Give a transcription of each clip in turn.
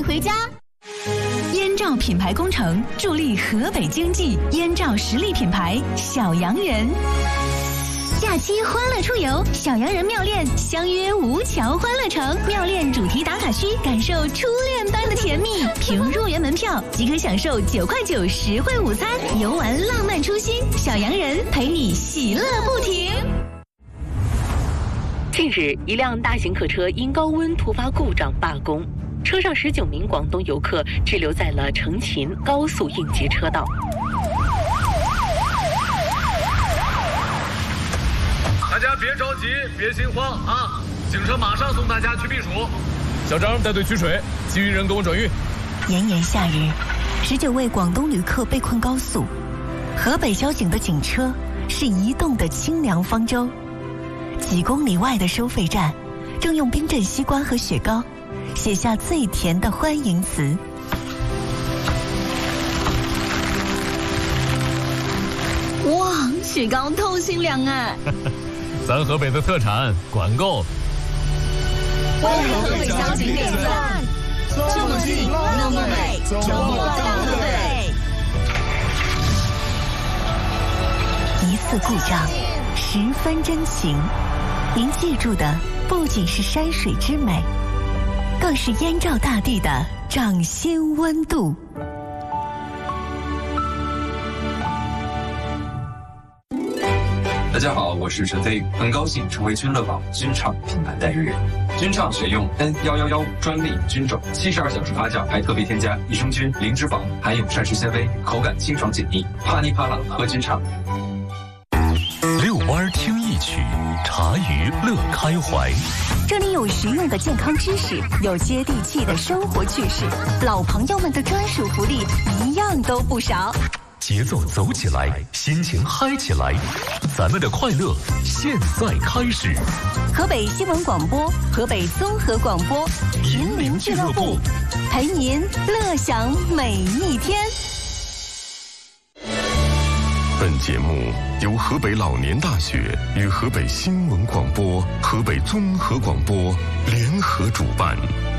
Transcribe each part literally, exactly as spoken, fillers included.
回家。燕赵品牌工程助力河北经济，燕赵实力品牌小洋人。假期欢乐出游，小洋人妙恋相约吴桥欢乐城，妙恋主题打卡区，感受初恋般的甜蜜。凭入园门票即可享受九块九实惠午餐，游玩浪漫初心，小洋人陪你喜乐不停。 近日，一辆大型客车因高温突发故障罢工，车上十九名广东游客滞留在了成秦高速应急车道。 大家别着急，别心慌啊！警车马上送大家去避暑。小张带队取水，其余人跟我转运。 炎炎夏日，十九位广东旅客被困高速，河北交警的警车是移动的清凉方舟。几公里外的收费站，正用冰镇西瓜和雪糕写下最甜的欢迎词。哇，雪糕透心凉啊！ 咱河北的特产，管够。 为河北交警点赞，这么近，那么美，周末到河北。 一次故障，十分真情。您记住的不仅是山水之美，更是燕赵大地的掌心温度。 大家好，我是陈飞宇，很高兴成为君乐宝君畅品牌代言人。君畅选用 N 一一一专利菌种，七十二小时发酵，还特别添加益生菌、零脂肪，含有膳食纤维，口感清爽解腻，啪哩啪啦喝君畅。 遛弯听一曲，茶余乐开怀。 这里有实用的健康知识，有接地气的生活趣事，老朋友们的专属福利一样都不少。 节奏走起来，心情嗨起来，咱们的快乐现在开始。 河北新闻广播，河北综合广播，银铃俱乐部，陪您乐享每一天。 本节目由河北老年大学与河北新闻广播、河北综合广播联合主办。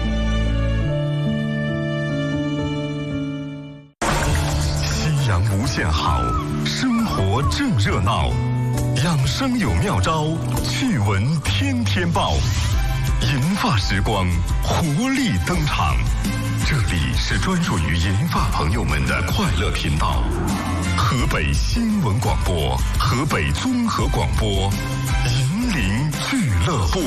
夕阳无限好，生活正热闹，养生有妙招，趣闻天天报，银发时光活力登场。这里是专属于银发朋友们的快乐频道。河北新闻广播，河北综合广播，银铃俱乐部。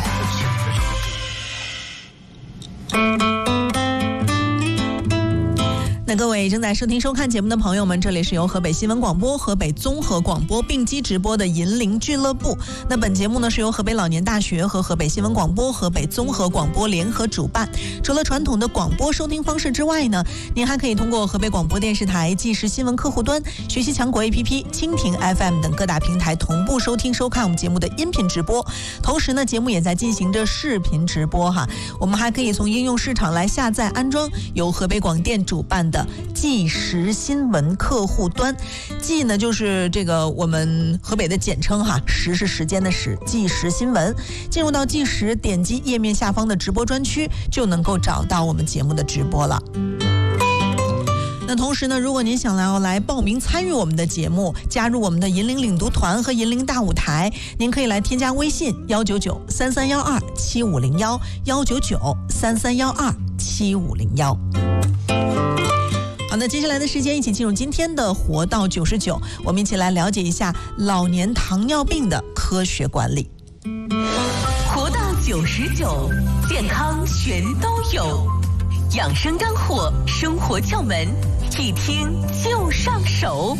那各位正在收听收看节目的朋友们，这里是由河北新闻广播、河北综合广播并机直播的银铃俱乐部。那本节目呢是由河北老年大学和河北新闻广播、河北综合广播联合主办。除了传统的广播收听方式之外呢，您还可以通过河北广播电视台即时新闻客户端、学习强国 A P P、蜻蜓 F M 等各大平台同步收听收看我们节目的音频直播。同时呢，节目也在进行着视频直播哈。我们还可以从应用市场来下载安装由河北广电主办的即时新闻客户端。即呢就是这个我们河北的简称哈，时是时间的时，即时新闻。进入到即时，点击页面下方的直播专区，就能够找到我们节目的直播了。那同时呢，如果您想要来报名参与我们的节目，加入我们的银铃领读团和银铃大舞台，您可以来添加微信幺九九三三幺二七五零幺幺九九三三幺二七五零幺。好，那接下来的时间一起进入今天的活到九十九，我们一起来了解一下老年糖尿病的科学管理。 活到九十九，健康全都有，养生干货，生活窍门，一听就上手。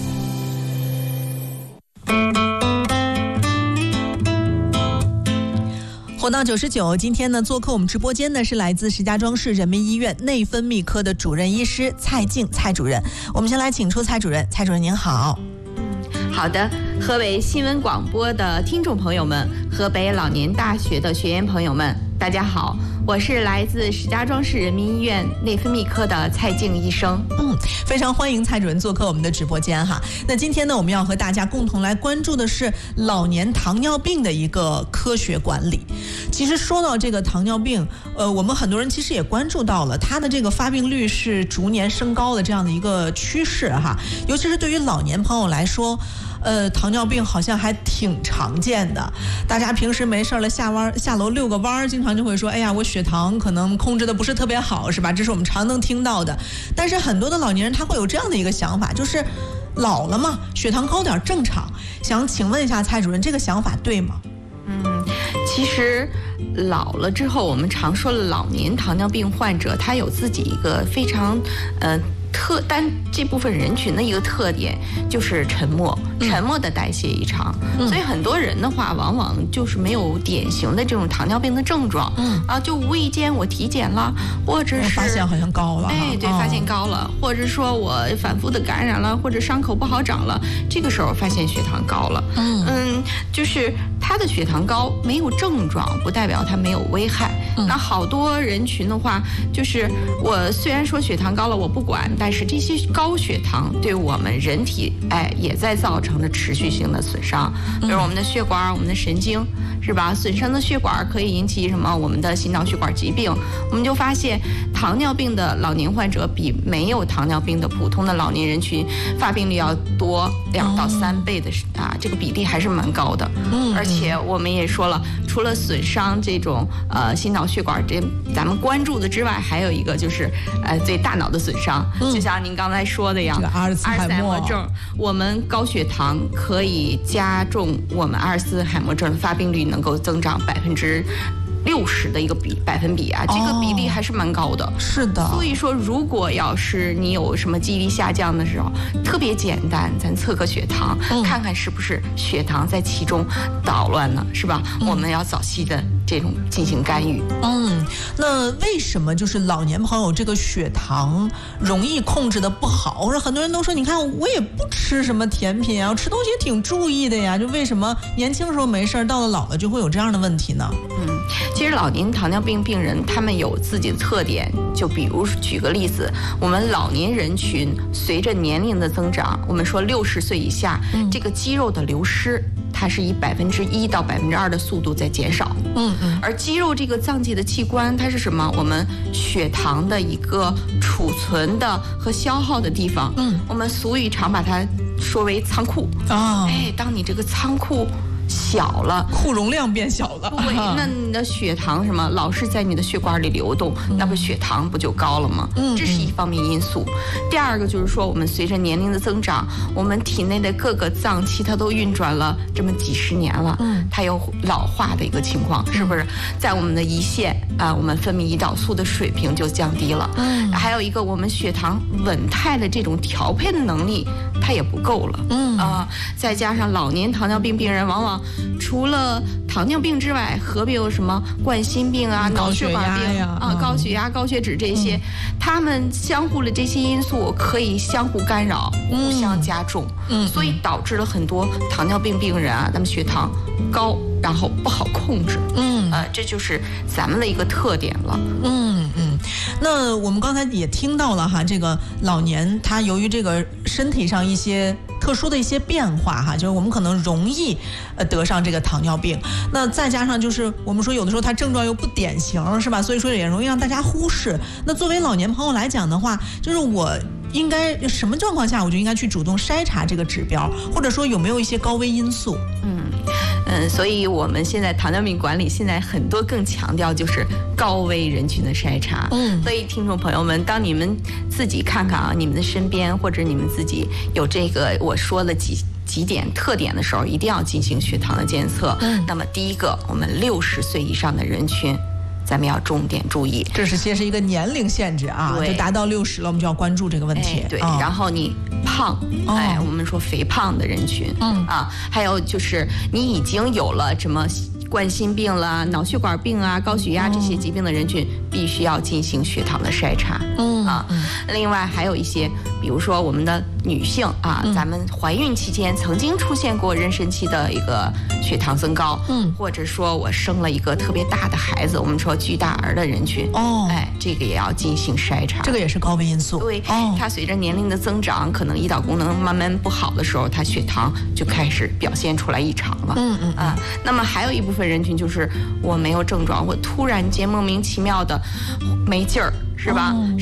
活到九十九，今天呢，做客我们直播间的是来自石家庄市人民医院内分泌科的主任医师蔡静蔡主任。我们先来请出蔡主任，蔡主任您好。 好的，河北新闻广播的听众朋友们，河北老年大学的学员朋友们，大家好， 我是来自石家庄市人民医院内分泌科的蔡静医生。 嗯，非常欢迎蔡主任做客我们的直播间哈。那今天呢，我们要和大家共同来关注的是老年糖尿病的一个科学管理。其实说到这个糖尿病，呃，我们很多人其实也关注到了它的这个发病率是逐年升高的这样的一个趋势哈。尤其是对于老年朋友来说，呃，糖尿病好像还挺常见的。大家平时没事了下弯下楼遛个弯，经常就会说，哎呀，我血糖可能控制的不是特别好，是吧？这是我们常能听到的。但是很多的老年人他会有这样的一个想法，就是老了嘛，血糖高点正常。想请问一下蔡主任，这个想法对吗？ 嗯，其实老了之后，我们常说老年糖尿病患者，他有自己一个非常呃特单这部分人群的一个特点，就是沉默，沉默的代谢异常。嗯、所以很多人的话，往往就是没有典型的这种糖尿病的症状。嗯啊，就无意间我体检了，或者是发现好像高了， 哎，对，哦、发现高了，或者说我反复的感染了，或者伤口不好长了，这个时候发现血糖高了。嗯嗯，就是他的血糖高没有症状，不代表他没有危害。嗯、那好多人群的话，就是我虽然说血糖高了，我不管。但是这些高血糖对我们人体，哎，也在造成着持续性的损伤，比如我们的血管、我们的神经，是吧？损伤的血管可以引起什么？我们的心脑血管疾病。我们就发现，糖尿病的老年患者比没有糖尿病的普通的老年人群发病率要多两到三倍的啊，这个比例还是蛮高的。嗯，而且我们也说了，除了损伤这种呃心脑血管这咱们关注的之外，还有一个就是呃对大脑的损伤。就像您刚才说的呀， 这个阿尔茨海默症，我们高血糖可以加重我们阿尔茨海默症的发病率，能够增长百分之六十的一个比百分比啊，这个比例还是蛮高的。 是的， 所以说，如果要是你有什么记忆力下降的时候，特别简单，咱测个血糖，嗯、看看是不是血糖在其中捣乱了，是吧？嗯、我们要早期的这种进行干预。 嗯，那为什么就是老年朋友这个血糖容易控制的不好？或者很多人都说，你看我也不吃什么甜品啊，我吃东西也挺注意的呀，就为什么年轻时候没事，到了老了就会有这样的问题呢？ 嗯。其实老年糖尿病病人他们有自己的特点，就比如举个例子，我们老年人群随着年龄的增长，我们说六十岁以下，嗯、这个肌肉的流失，它是以百分之一到百分之二的速度在减少。嗯嗯。而肌肉这个脏器的器官，它是什么？我们血糖的一个储存的和消耗的地方。嗯。我们俗语常把它说为仓库。啊、哦。哎，当你这个仓库小了， 库容量变小了， 对，那你的血糖什么老是在你的血管里流动，嗯、那不血糖不就高了吗？嗯，这是一方面因素。第二个就是说，我们随着年龄的增长，我们体内的各个脏器它都运转了这么几十年了，嗯，它有老化的一个情况，是不是？在我们的胰腺啊，我们分泌胰岛素的水平就降低了，嗯，还有一个我们血糖稳态的这种调配的能力它也不够了，嗯啊，再加上老年糖尿病病人往往除了糖尿病之外，合并有什么冠心病啊、脑血管病啊、高血压、高血脂这些，他们相互的这些因素可以相互干扰、互相加重，嗯，所以导致了很多糖尿病病人啊，他们血糖高，然后不好控制，嗯，呃，这就是咱们的一个特点了， 嗯嗯。那我们刚才也听到了哈，这个老年他由于这个身体上一些特殊的一些变化哈，就是我们可能容易呃得上这个糖尿病。那再加上就是我们说有的时候它症状又不典型，是吧？所以说也容易让大家忽视。那作为老年朋友来讲的话，就是我应该什么状况下我就应该去主动筛查这个指标，或者说有没有一些高危因素？ 嗯嗯，所以我们现在糖尿病管理现在很多更强调就是高危人群的筛查。嗯，所以听众朋友们，当你们自己看看啊，你们的身边或者你们自己有这个我说了几几点特点的时候，一定要进行血糖的监测。嗯，那么第一个，我们六十岁以上的人群，咱们要重点注意， 这是先是一个年龄限制啊，就达到六十了，我们就要关注这个问题。 哎、对、 哦， 然后你胖，哦、哎，我们说肥胖的人群，嗯啊，还有就是你已经有了什么冠心病啦、脑血管病啊、高血压这些疾病的人群， 必须要进行血糖的筛查。 嗯啊，另外还有一些，比如说我们的女性啊， 嗯、 咱们怀孕期间曾经出现过妊娠期的一个血糖增高， 嗯， 或者说我生了一个特别大的孩子，我们说巨大儿的人群， 哦， 哎，这个也要进行筛查， 这个也是高危因素。 对， 哦， 它随着年龄的增长，可能胰岛功能慢慢不好的时候，它血糖就开始表现出来异常了。 嗯嗯啊，那么还有一部分人群就是我没有症状，我突然间莫名其妙的没劲儿。是吧？ 哦、